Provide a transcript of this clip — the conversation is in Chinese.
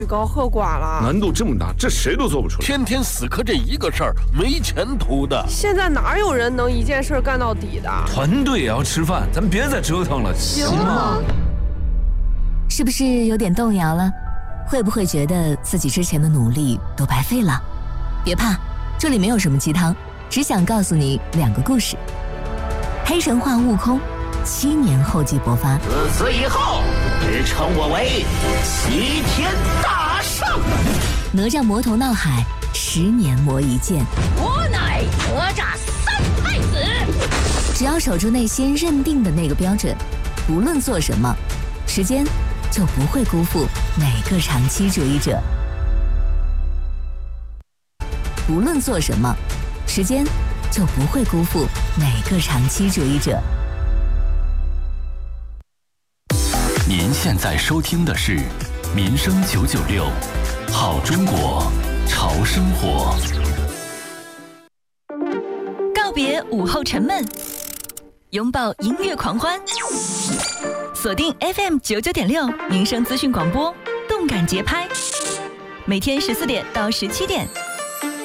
高喝寡了， 难度这么大，这谁都做不出来。 天天死磕这一个事儿，没前途的。 现在哪有人能一件事干到底的？ 团队也要吃饭，咱别再折腾了，行吗？ 是不是有点动摇了？会不会觉得自己之前的努力都白费了？别怕，这里没有什么鸡汤，只想告诉你2个故事。黑神话悟空7年后继播发， 自此以后，只称我为齐天大圣。 哪吒魔头闹海10年磨一剑， 我乃哪吒3太子。 只要守住内心认定的那个标准，无论做什么，时间就不会辜负每个长期主义者。无论做什么，时间就不会辜负每个长期主义者。 您现在收听的是民生996，好中国，潮生活。 告别午后沉闷，拥抱音乐狂欢，锁定 FM 99.6民生资讯广播，动感节拍，每天14点到17点。